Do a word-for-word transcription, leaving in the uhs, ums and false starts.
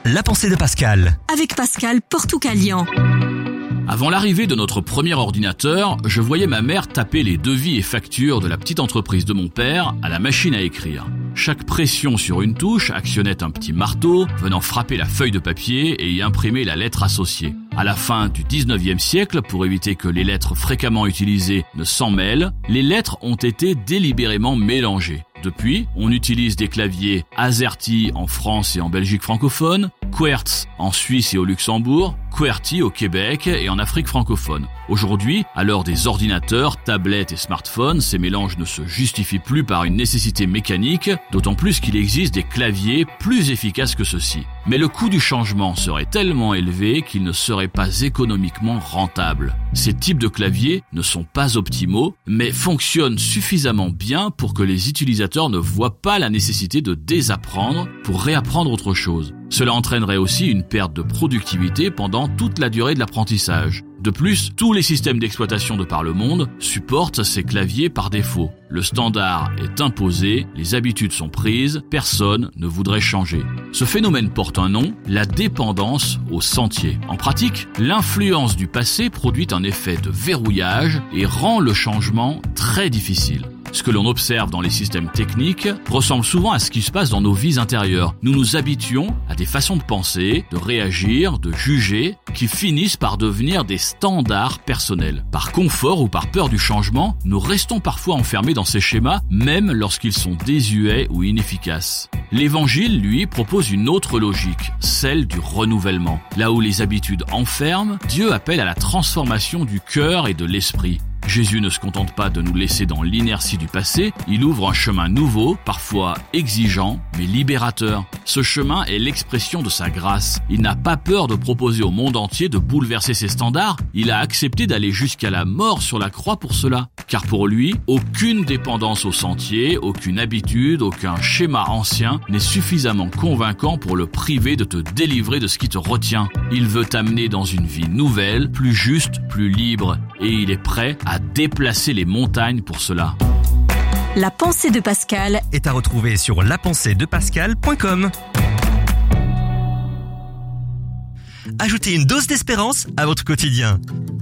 la pensée de Pascal. Avec Pascal Portucalian. Avant l'arrivée de notre premier ordinateur, je voyais ma mère taper les devis et factures de la petite entreprise de mon père à la machine à écrire. Chaque pression sur une touche actionnait un petit marteau venant frapper la feuille de papier et y imprimer la lettre associée. À la fin du dix-neuvième siècle, pour éviter que les lettres fréquemment utilisées ne s'emmêlent, les lettres ont été délibérément mélangées. Depuis, on utilise des claviers AZERTY en France et en Belgique francophone, QWERTZ en Suisse et au Luxembourg, QWERTY au Québec et en Afrique francophone. Aujourd'hui, à l'heure des ordinateurs, tablettes et smartphones, ces mélanges ne se justifient plus par une nécessité mécanique, d'autant plus qu'il existe des claviers plus efficaces que ceux-ci. Mais le coût du changement serait tellement élevé qu'il ne serait pas économiquement rentable. Ces types de claviers ne sont pas optimaux, mais fonctionnent suffisamment bien pour que les utilisateurs ne voient pas la nécessité de désapprendre pour réapprendre autre chose. Cela entraînerait aussi une perte de productivité pendant toute la durée de l'apprentissage. De plus, tous les systèmes d'exploitation de par le monde supportent ces claviers par défaut. Le standard est imposé, les habitudes sont prises, personne ne voudrait changer. Ce phénomène porte un nom, la dépendance au sentier. En pratique, l'influence du passé produit un effet de verrouillage et rend le changement très difficile. Ce que l'on observe dans les systèmes techniques ressemble souvent à ce qui se passe dans nos vies intérieures. Nous nous habituons à des façons de penser, de réagir, de juger, qui finissent par devenir des standards personnels. Par confort ou par peur du changement, nous restons parfois enfermés dans ces schémas, même lorsqu'ils sont désuets ou inefficaces. L'Évangile, lui, propose une autre logique, celle du renouvellement. Là où les habitudes enferment, Dieu appelle à la transformation du cœur et de l'esprit. Jésus ne se contente pas de nous laisser dans l'inertie du passé, il ouvre un chemin nouveau, parfois exigeant, mais libérateur. Ce chemin est l'expression de sa grâce. Il n'a pas peur de proposer au monde entier de bouleverser ses standards, il a accepté d'aller jusqu'à la mort sur la croix pour cela. Car pour lui, aucune dépendance au sentier, aucune habitude, aucun schéma ancien n'est suffisamment convaincant pour le priver de te délivrer de ce qui te retient. Il veut t'amener dans une vie nouvelle, plus juste, plus libre, et il est prêt à déplacer les montagnes pour cela. La pensée de Pascal est à retrouver sur la pensée de pascal point com. Ajoutez une dose d'espérance à votre quotidien.